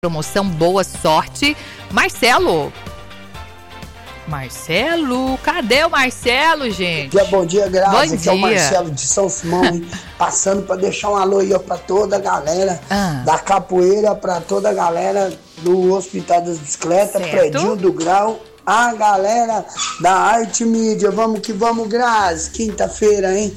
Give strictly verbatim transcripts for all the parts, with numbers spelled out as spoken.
Promoção Boa Sorte. Marcelo. Marcelo, cadê o Marcelo, gente? Dia, bom dia, Graça. Bom Aqui dia. é o Marcelo de São Simão, hein? Passando para deixar um alô aí ó, para toda a galera ah. da capoeira, para toda a galera do Hospital das Bicicletas, Predinho do Grau, a galera da Arte Mídia. Vamos que vamos, Graça. Quinta-feira, hein?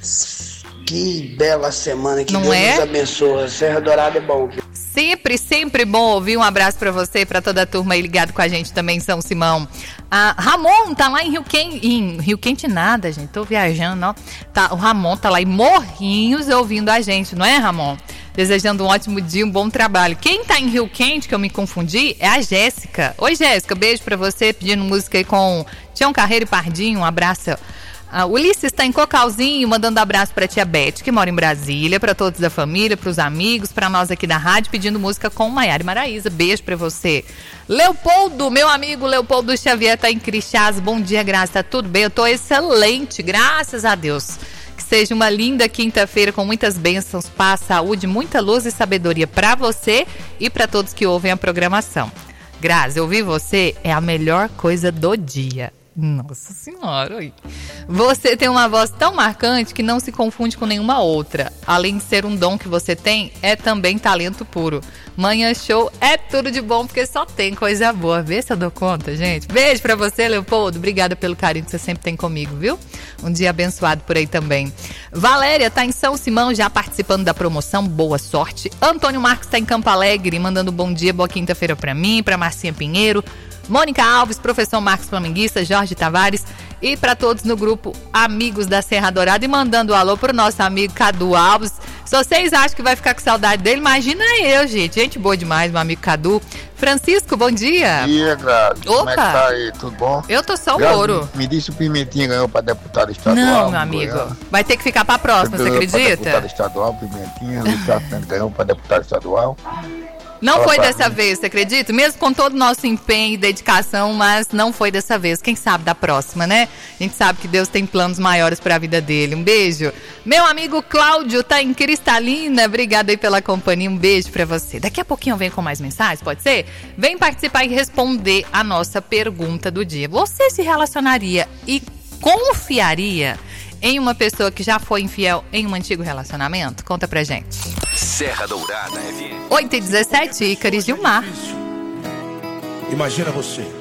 Que bela semana, que Não Deus é? nos abençoe. Serra Dourada é bom, viu? Sempre, sempre bom ouvir. Um abraço pra você, pra toda a turma aí ligado com a gente também em São Simão. Ah, Ramon tá lá em Rio Quente, em Rio Quente nada, gente, tô viajando, ó. Tá, o Ramon tá lá em Morrinhos ouvindo a gente, não é, Ramon? Desejando um ótimo dia, um bom trabalho. Quem tá em Rio Quente, que eu me confundi, é a Jéssica. Oi, Jéssica, beijo pra você, pedindo música aí com Tião Carreiro e Pardinho, um abraço. Ah, Ulisses está em Cocalzinho, mandando abraço para a tia Beth, que mora em Brasília, para todos da família, para os amigos, para nós aqui da rádio, pedindo música com Maiara e Maraísa. Beijo para você. Leopoldo, meu amigo Leopoldo Xavier está em Crixás. Bom dia, Graça. Tá tudo bem? Eu tô excelente, graças a Deus. Que seja uma linda quinta-feira com muitas bênçãos, paz, saúde, muita luz e sabedoria para você e para todos que ouvem a programação. Graça, ouvir você é a melhor coisa do dia. Nossa senhora, oi. Você tem uma voz tão marcante que não se confunde com nenhuma outra. Além de ser um dom que você tem, é também talento puro. Manhã Show é tudo de bom, porque só tem coisa boa. Vê se eu dou conta, gente. Beijo pra você, Leopoldo. Obrigada pelo carinho que você sempre tem comigo, viu? Um dia abençoado por aí também. Valéria tá em São Simão, já participando da promoção. Boa sorte. Antônio Marcos tá em Campo Alegre, mandando um bom dia, boa quinta-feira pra mim, pra Marcinha Pinheiro, Mônica Alves, professor Marcos Flamenguista, Jorge Tavares e para todos no grupo Amigos da Serra Dourada, e mandando um alô pro nosso amigo Cadu Alves. Se vocês acham que vai ficar com saudade dele, imagina eu, gente. Gente boa demais, meu amigo Cadu. Francisco, bom dia. Bom dia, Graça. Opa. Como é que tá aí? Tudo bom? Eu tô só o Graça, ouro. Me, me disse o Pimentinha ganhou pra deputado estadual. Não, meu amigo. Goiás. Vai ter que ficar pra próxima, você acredita? Pra deputado estadual, Pimentinha. Luiz Fernando ganhou pra deputado estadual. Não Fala foi pra dessa mim. vez, você acredita? Mesmo com todo o nosso empenho e dedicação, mas não foi dessa vez. Quem sabe da próxima, né? A gente sabe que Deus tem planos maiores para a vida dele. Um beijo. Meu amigo Cláudio tá em Cristalina. Obrigada aí pela companhia. Um beijo para você. Daqui a pouquinho eu venho com mais mensagens, pode ser? Vem participar e responder a nossa pergunta do dia. Você se relacionaria e confiaria em uma pessoa que já foi infiel em um antigo relacionamento? Conta pra gente. Serra Dourada F M. oito e dezessete, Ícaro e Gilmar. Imagina você